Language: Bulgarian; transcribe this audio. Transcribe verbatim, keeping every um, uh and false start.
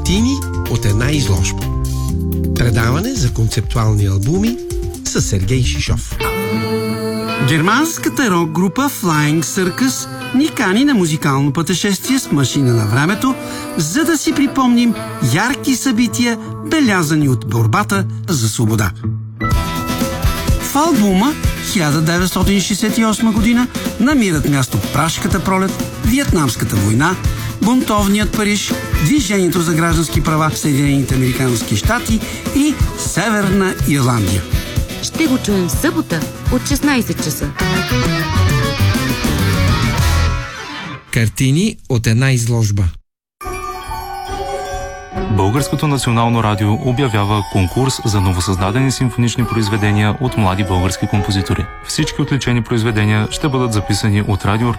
Картини от една изложба. Предаване за концептуални албуми с Сергей Шишов. Германската рок-група Flying Circus ни кани на музикално пътешествие с машина на времето, за да си припомним ярки събития, белязани от борбата за свобода. В албума хиляда деветстотин шейсет и осма година намират място Пражската пролет, Виетнамската война, бунтовният Париж, движението за граждански права в Съединените американски щати и Северна Ирландия. Ще го чуем в събота от шестнайсет часа. Картини от една изложба. Българското национално радио обявява конкурс за новосъздадени симфонични произведения от млади български композитори. Всички отличени произведения ще бъдат записани от радио